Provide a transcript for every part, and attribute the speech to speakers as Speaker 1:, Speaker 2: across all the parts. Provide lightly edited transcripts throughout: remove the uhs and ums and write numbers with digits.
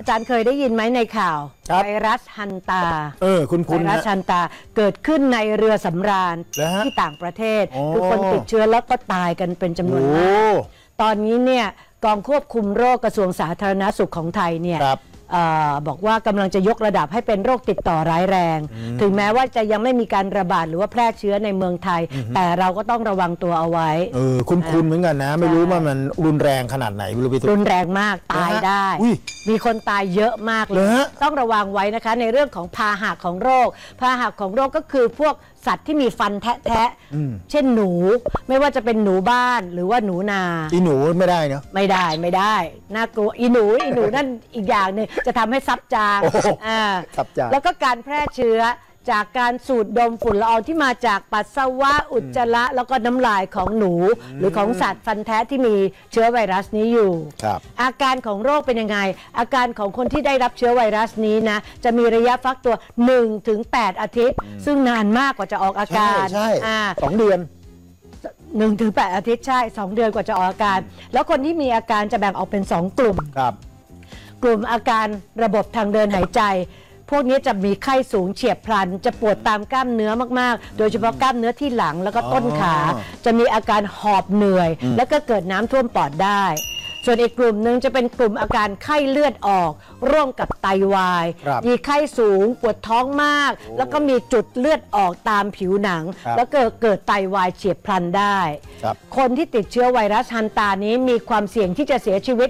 Speaker 1: อาจารย์เคยได้ยินไหมในข่าวไวรัสฮันตา
Speaker 2: คุณ
Speaker 1: ไวรัสฮันตาเกิดขึ้นในเรือสำราญที่ต่างประเทศคือคนติดเชื้อแล้วก็ตายกันเป็นจำนวนมากตอนนี้เนี่ยกองควบคุมโรคกระทรวงสาธารณสุขของไทยเนี่ยบอกว่ากำลังจะยกระดับให้เป็นโรคติดต่อร้ายแรงถึงแม้ว่าจะยังไม่มีการระบาดหรือว่าแพร่เชื้อในเมืองไทยแต่เราก็ต้องระวังตัวเอาไว้
Speaker 2: คุณเหมือนกันนะไม่รู้ว่ามันรุนแรงขนาดไหนไม่รู้
Speaker 1: รุนแรงมากตายได้มีคนตายเยอะมากเลยต้องระวังไว้นะคะในเรื่องของพาหะของโรคพาหะของโรคก็คือพวกสัตว์ที่มีฟันแทะเช่นหนูไม่ว่าจะเป็นหนูบ้านหรือว่าหนูนา
Speaker 2: อีหนูไม่ได้เนาะ
Speaker 1: ไม่ได้น่ากลัวอีหนูนั่นอีกอย่างหนึ่งจะทำให้ซับจาง
Speaker 2: ซับจาง
Speaker 1: แล้วก็การแพร่เชื้อจากการสูดดมฝุ่นละอองที่มาจากปัสสาวะอุจจาระแล้วก็น้ำลายของหนูหรือของสัตว์ฟันแท้ที่มีเชื้อไวรัสนี้อยู่อาการของโรคเป็นยังไงอาการของคนที่ได้รับเชื้อไวรัสนี้นะจะมีระยะฟักตัว 1-8 อาทิตย์ซึ่งนานมากกว่าจะออกอาการ
Speaker 2: ใช่2 เดือน
Speaker 1: 1-8 อาทิตย์ใช่2 เดือนกว่าจะออกอาการแล้วคนที่มีอาการจะแบ่งออกเป็น2 กลุ่มกลุ่มอาการระบบทางเดินหายใจพวกนี้จะมีไข้สูงเฉียบพลันจะปวดตามกล้ามเนื้อมากๆโดยเฉพาะกล้ามเนื้อที่หลังแล้วก็ต้นขาจะมีอาการหอบเหนื่อยแล้วก็เกิดน้ำท่วมปอดได้ส่วนอีกกลุ่มหนึ่งจะเป็นกลุ่มอาการไข้เลือดออกร่วมกับไตวายมีไข้สูงปวดท้องมากแล้วก็มีจุดเลือดออกตามผิวหนังแล้วเกิดไตวายเฉียบพลันได้คนที่ติดเชื้อไวรัสฮันตานี้มีความเสี่ยงที่จะเสียชีวิต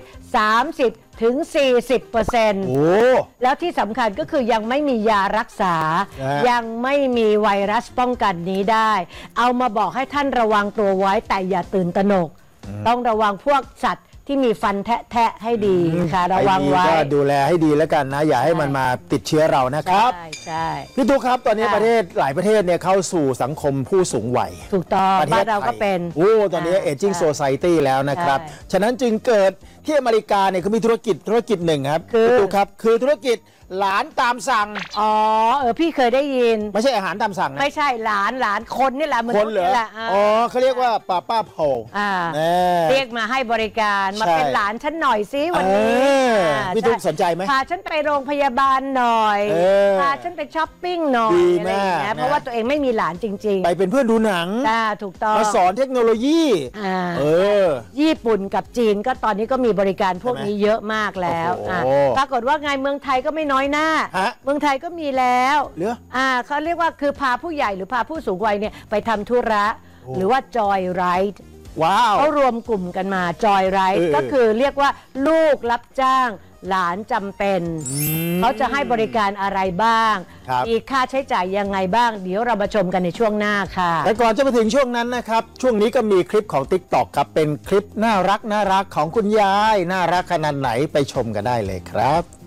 Speaker 1: 30-40%แล้วที่สำคัญก็คือยังไม่มียารักษายังไม่มีไวรัสป้องกันนี้ได้เอามาบอกให้ท่านระวังตัวไว้แต่อย่าตื่นตระหนกต้องระวังพวกสัตว์ที่มีฟันแทะให้ดีค่ะระวังไว้
Speaker 2: ก็ดูแลให้ดีแล้วกันนะอย่าให้มันมาติดเชื้อเรานะครับ
Speaker 1: ใช่
Speaker 2: พี่ตุ๊กครับตอนนี้ประเทศหลายประเทศเนี่ยเข้าสู่สังคมผู้สูงวัย
Speaker 1: ถูกต้องบ้านเราก็เป็น
Speaker 2: ตอนนี้ Aging Society แล้วนะครับฉะนั้นจึงเกิดที่อเมริกาเนี่ยเขามีธุรกิจหนึ่งครับพี่ตุ๊กครับคือธุรกิจหลานตามสั่ง
Speaker 1: พี่เคยได้ยิน
Speaker 2: ไม่ใช่อาหารตามสั่งนะ
Speaker 1: ไม่ใช่หลานคนนี่แหละ
Speaker 2: คนเหรอเขาเรียกว่าป้าโพ
Speaker 1: เรียกมาให้บริการมาเป็นหลานฉันหน่อยซิวันนี้
Speaker 2: พี่ตุ๊กสนใจไหม
Speaker 1: พาฉันไปโรงพยาบาลหน่อยพาฉันไปช้อปปิ้งหน่อยอะไรอย่างเงี้ยเพราะว่าตัวเองไม่มีหลานจริง
Speaker 2: ๆไปเป็นเพื่อนดูหนัง
Speaker 1: ถูกต้อง
Speaker 2: มาสอนเทคโนโลยี
Speaker 1: ญี่ปุ่นกับจีนก็ตอนนี้ก็มีบริการพวกนี้เยอะมากแล้วปรากฏว่าไงเมืองไทยก็ไม่น้อยหน้าเมืองไทยก็มีแล้วเขาเรียกว่าคือพาผู้ใหญ่หรือพาผู้สูงวัยเนี่ยไปทำธุระหรือว่าจอยไรด์เขารวมกลุ่มกันมาจอยไรด์ก็คือเรียกว่าลูกรับจ้างหลานจำเป็นเขาจะให้บริการอะไรบ้างมีค่าใช้จ่ายยังไงบ้างเดี๋ยวเรามาชมกันในช่วงหน้าค่ะ
Speaker 2: แต่ก่อนจะมาถึงช่วงนั้นนะครับช่วงนี้ก็มีคลิปของ TikTok ครับเป็นคลิปน่ารักของคุณยายน่ารักขนาดไหนไปชมกันได้เลยครับ